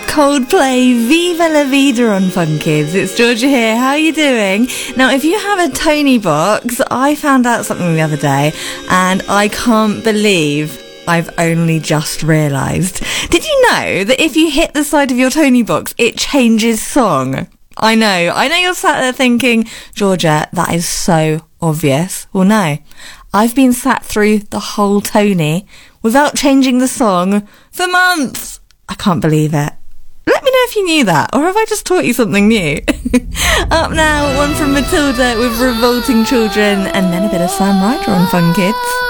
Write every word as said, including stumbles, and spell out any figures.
Coldplay, Viva La Vida on Fun Kids. It's Georgia here. How are you doing? Now, if you have a Tony box, I found out something the other day, and I can't believe I've only just realised. Did you know that if you hit the side of your Tony box, it changes song? I know. I know you're sat there thinking, Georgia, that is so obvious. Well, no. I've been sat through the whole Tony without changing the song for months. I can't believe it. Let me know if you knew that, or have I just taught you something new? Up now, one from Matilda with Revolting Children, and then a bit of Sam Ryder on Fun Kids.